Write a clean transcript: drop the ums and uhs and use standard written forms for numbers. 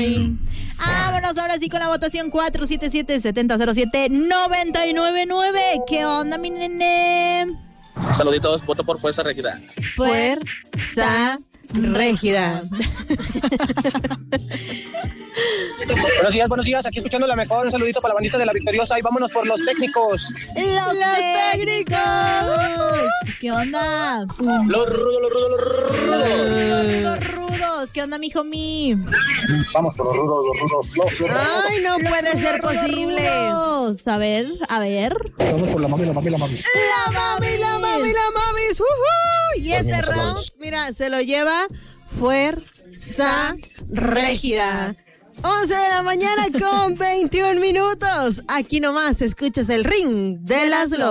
Ay. Vámonos ahora sí con la votación 477-7007-999. ¿Qué onda, mi nene? Saluditos, voto por Fuerza Régida. Fuerza Régida. Buenos días, aquí escuchando la mejor. Un saludito para la bandita de La Victoriosa y vámonos por los técnicos. ¡Los técnicos! ¿Qué onda? Los rudos. Los rudos. ¿Qué onda, mijo mí? Vamos por los rudos. Ay, no puede ser posible. A ver. Vamos por la mami. La mami. Y este round, mira, se lo lleva Fuerza Régida. 11 de la mañana con 21 minutos. Aquí nomás escuchas el ring de las